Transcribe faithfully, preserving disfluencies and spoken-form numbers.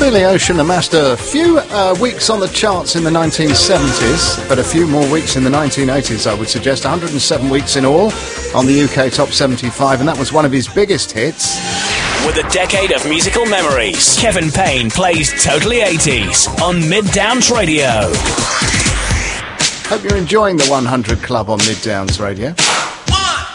Billy Ocean amassed a few uh, weeks on the charts in the nineteen seventies, but a few more weeks in the nineteen eighties, I would suggest. one hundred seven weeks in all on the U K Top seventy-five, and that was one of his biggest hits. With a decade of musical memories, Kevin Payne plays Totally eighties on Mid Downs Radio. Hope you're enjoying the one hundred Club on Mid Downs Radio.